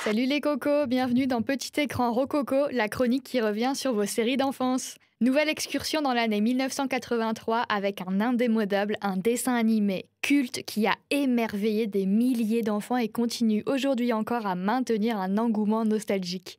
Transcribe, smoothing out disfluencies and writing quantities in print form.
Salut les cocos, bienvenue dans Petit Écran Rococo, la chronique qui revient sur vos séries d'enfance. Nouvelle excursion dans l'année 1983 avec un indémodable, un dessin animé culte qui a émerveillé des milliers d'enfants et continue aujourd'hui encore à maintenir un engouement nostalgique.